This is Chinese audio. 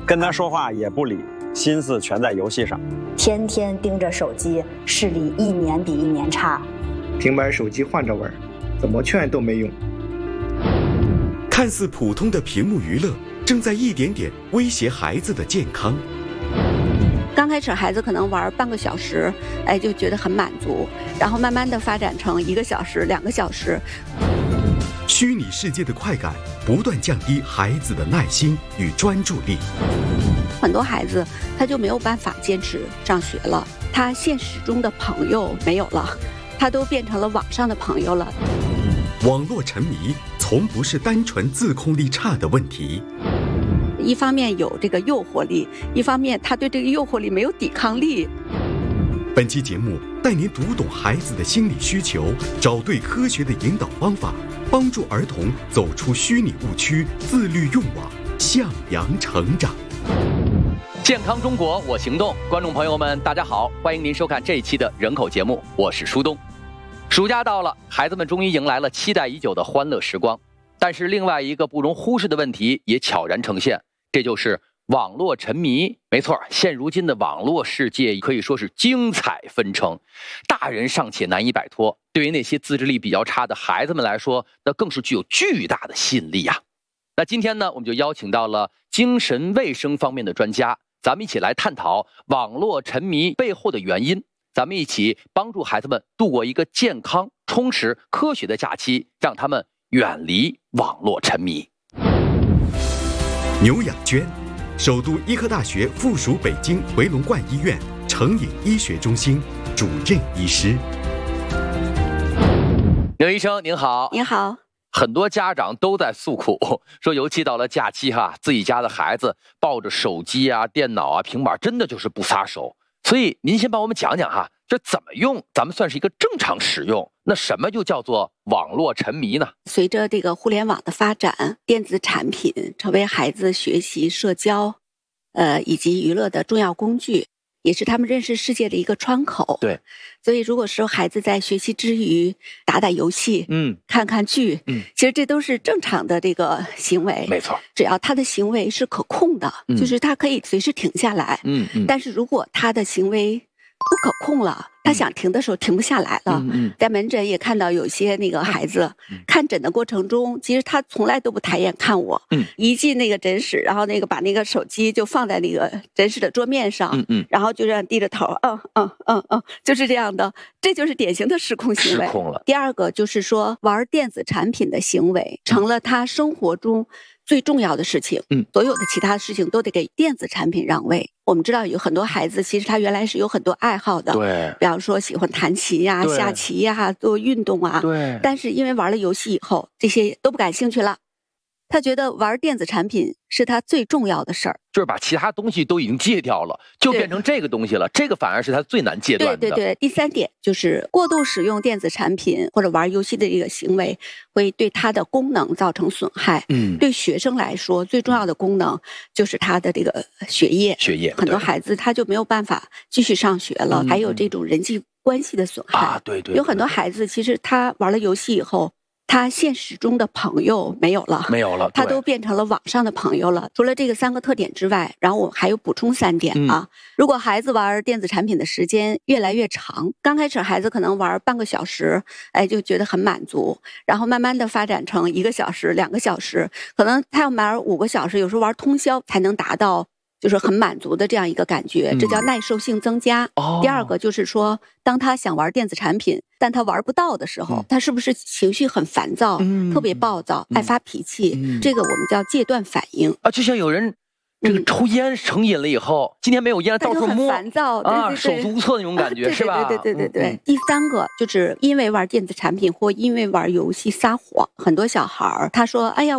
跟他说话也不理，心思全在游戏上， 天天盯着手机，视力一年比一年差。 平板手机换着玩，怎么劝都没用。 看似普通的屏幕娱乐，正在一点点威胁孩子的健康。 刚开始孩子可能玩半个小时，就觉得很满足，然后慢慢的发展成1个小时、2个小时。 虚拟世界的快感不断降低孩子的耐心与专注力。 很多孩子他就没有办法坚持上学了，他现实中的朋友没有了，他都变成了网上的朋友了。 网络沉迷从不是单纯自控力差的问题， 一方面有这个诱惑力，一方面他对这个诱惑力没有抵抗力。 本期节目带您读懂孩子的心理需求，找对科学的引导方法，帮助儿童走出虚拟误区，自律用网，向阳成长。 健康中国我行动，观众朋友们大家好，欢迎您收看这一期的人口节目，我是舒东。暑假到了，孩子们终于迎来了期待已久的欢乐时光，但是另外一个不容忽视的问题也悄然呈现，这就是网络沉迷。没错，现如今的网络世界可以说是精彩纷呈，大人尚且难以摆脱，对于那些自制力比较差的孩子们来说，那更是具有巨大的吸引力啊。那今天呢，我们就邀请到了精神卫生方面的专家，咱们一起来探讨网络沉迷背后的原因，咱们一起帮助孩子们度过一个健康、充实、科学的假期，让他们远离网络沉迷。 牛养娟，首都医科大学附属北京回龙观医院成瘾医学中心主任医师。 牛医生您好。 您好。 很多家长都在诉苦，说尤其到了假期自己家的孩子抱着手机啊、电脑啊、平板，真的就是不撒手。所以您先帮我们讲讲这怎么用咱们算是一个正常使用，那什么就叫做网络沉迷呢？ 随着这个互联网的发展，电子产品成为孩子学习、社交以及娱乐的重要工具，也是他们认识世界的一个窗口。 对， 所以如果说孩子在学习之余打打游戏，看看剧，其实这都是正常的这个行为。 没错， 只要他的行为是可控的，就是他可以随时停下来。但是如果他的行为不可控了，他想停的时候停不下来了。在门诊也看到有些那个孩子看诊的过程中，其实他从来都不抬眼看我。一进那个诊室，然后把那个手机就放在那个诊室的桌面上，然后就这样低着头，就是这样的，这就是典型的失控行为。 失控了。 第二个就是说，玩电子产品的行为成了他生活中最重要的事情。所有的其他事情都得给电子产品让位。我们知道有很多孩子其实他原来是有很多爱好的， 对， 比方说喜欢弹琴呀、下棋呀、做运动啊， 对。 但是因为玩了游戏以后，这些都不感兴趣了。他觉得玩电子产品是他最重要的事儿， 就是把其他东西都已经戒掉了，就变成这个东西了，这个反而是他最难戒断的。 对。第三点就是过度使用电子产品或者玩游戏的这个行为，会对他的功能造成损害。对学生来说，最重要的功能就是他的这个学业。很多孩子他就没有办法继续上学了，还有这种人际关系的损害。 对。 有很多孩子其实他玩了游戏以后，他现实中的朋友没有了，他都变成了网上的朋友了。除了这个3个特点之外，然后我还有补充3点如果孩子玩电子产品的时间越来越长，刚开始孩子可能玩半个小时，就觉得很满足，然后慢慢的发展成1个小时、2个小时，可能他要玩5个小时，有时候玩通宵才能达到就是很满足的这样一个感觉，这叫耐受性增加。第二个就是说，当他想玩电子产品，但他玩不到的时候，他是不是情绪很烦躁，特别暴躁，爱发脾气？这个我们叫戒断反应就像有人这个抽烟成瘾了以后，今天没有烟，到处摸， 烦躁手足无措那种感觉，是吧？ 对。第三个就是因为玩电子产品或因为玩游戏撒谎，很多小孩他说：“哎呀。”